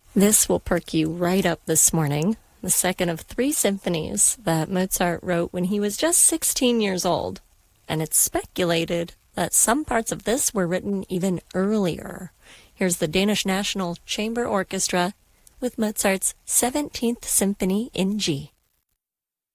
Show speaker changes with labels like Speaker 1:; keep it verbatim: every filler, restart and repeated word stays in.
Speaker 1: This will perk you right up this morning. The second of three symphonies that Mozart wrote when he was just sixteen years old. And it's speculated that some parts of this were written even earlier. Here's the Danish National Chamber Orchestra with Mozart's seventeenth Symphony in G.